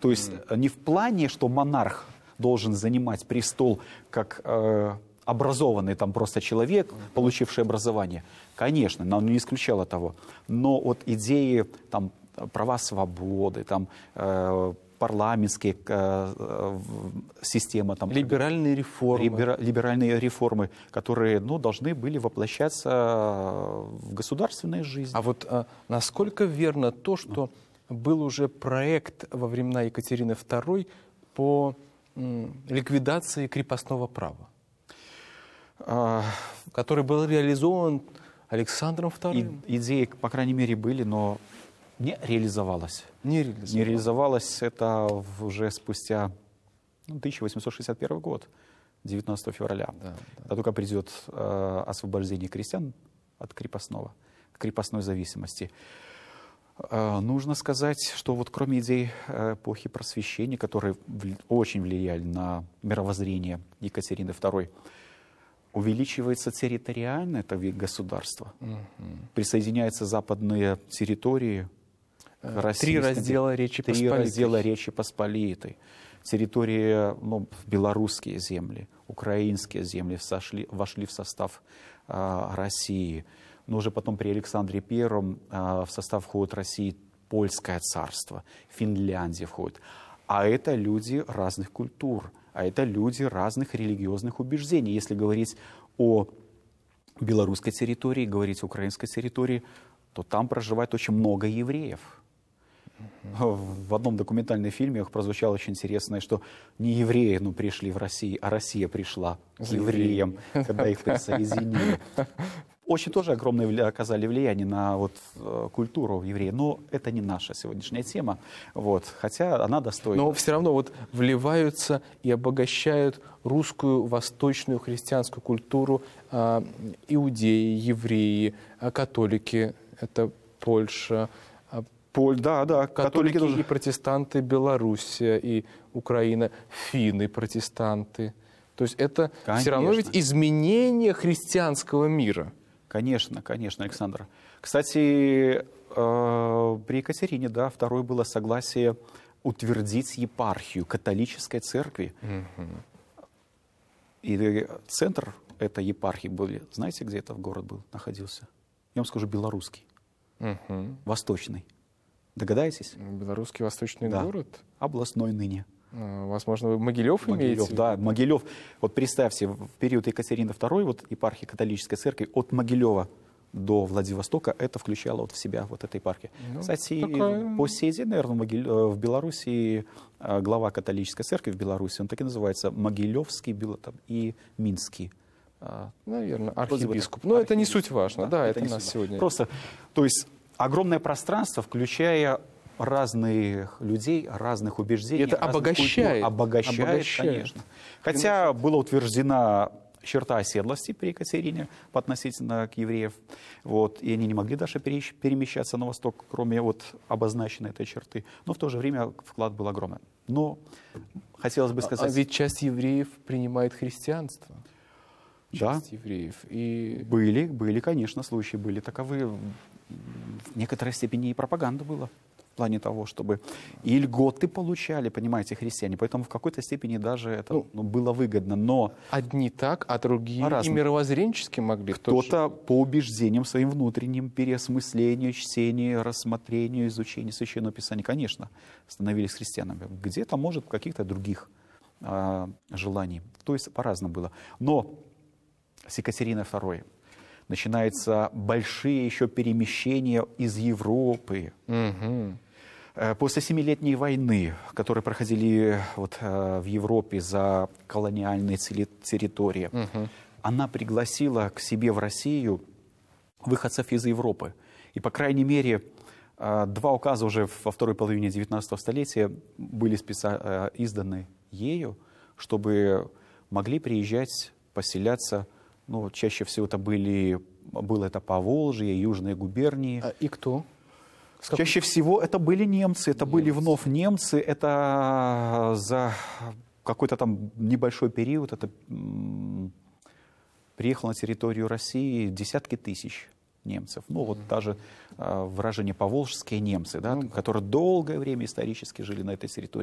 То есть не в плане, что монарх должен занимать престол как образованный там просто человек, получивший образование. Конечно, но он не исключало того. Но вот идеи там, права свободы, там, парламентские системы. Там, либеральные реформы. Либеральные реформы, которые должны были воплощаться в государственной жизни. А вот насколько верно то, что был уже проект во времена Екатерины II по ликвидации крепостного права, который был реализован Александром II? Идеи, по крайней мере, были, но не реализовалось. Не реализовалось. Не реализовалось это уже спустя 1861 год, 19 февраля. Да. Только придет освобождение крестьян от крепостной зависимости. Нужно сказать, что вот кроме идей эпохи Просвещения, которые очень влияли на мировоззрение Екатерины II, увеличивается территориально это государство. Присоединяются западные территории к России. 3 раздела Речи Посполитой. 3 раздела Речи Посполитой. Территории, белорусские земли, украинские земли вошли в состав России. Но уже потом при Александре I в состав входит России Польское царство, Финляндия входит. А это люди разных культур, а это люди разных религиозных убеждений. Если говорить о белорусской территории, говорить о украинской территории, то там проживает очень много евреев. В одном документальном фильме прозвучало очень интересное, что не евреи пришли в Россию, а Россия пришла к евреям, когда их присоединили. Очень тоже огромное оказали влияние на культуру евреев. Но это не наша сегодняшняя тема, хотя она достойна. Но все равно вливаются и обогащают русскую восточную христианскую культуру иудеи, евреи, католики, это Польша, да, католики и протестанты, Белоруссия и Украина, финны, протестанты. То есть это все равно ведь изменение христианского мира. Конечно, Александр. Кстати, при Екатерине II было согласие утвердить епархию католической церкви. И центр этой епархии был, знаете, где этот город находился? Я вам скажу, белорусский, восточный. Догадаетесь? Белорусский восточный город? Областной ныне. Возможно, вы Могилев имеете? Да, Могилев. Вот представьте, в период Екатерины II, епархия католической церкви, от Могилева до Владивостока, это включало в себя эта епархия. Кстати, по сей день, наверное, в Белоруссии глава католической церкви в Беларуси, он так и называется, Могилевский и Минский. Наверное, архиепископ. Но это не суть важно, это у нас сегодня. Просто, то есть, огромное пространство, включая разных людей, разных убеждений. Это обогащает. Обогащает, конечно. Хотя была утверждена черта оседлости при Екатерине относительно к евреев. И они не могли даже перемещаться на восток, кроме обозначенной этой черты. Но в то же время вклад был огромный. Но хотелось бы сказать... А ведь часть евреев принимает христианство. Часть евреев. И... Были, конечно, случаи были таковы. В некоторой степени и пропаганда была. В плане того, чтобы и льготы получали, понимаете, христиане. Поэтому в какой-то степени даже это было выгодно. Но одни так, а другие и мировоззренчески могли. Кто-то по убеждениям своим внутренним, переосмыслению, чтению, рассмотрению, изучению Священного Писания, конечно, становились христианами. Где-то, может, каких-то других желаний. То есть по-разному было. Но с Екатериной II начинаются большие еще перемещения из Европы. После Семилетней войны, которые проходили в Европе за колониальные территории, она пригласила к себе в Россию выходцев из Европы. И, по крайней мере, 2 указа уже во второй половине XIX столетия были изданы ею, чтобы могли приезжать, поселяться. Чаще всего это было это Поволжье, южные губернии. И кто? Чаще всего это были немцы, были вновь немцы. Это за какой-то там небольшой период приехало на территорию России десятки тысяч немцев. Даже выражение поволжские немцы, которые долгое время исторически жили на этой территории.